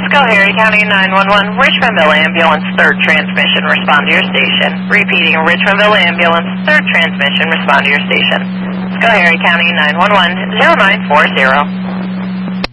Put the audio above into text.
Schoharie County 911, Richmondville Ambulance, third transmission, respond to your station. Repeating, Richmondville Ambulance, third transmission, respond to your station. Schoharie County 911, 0940.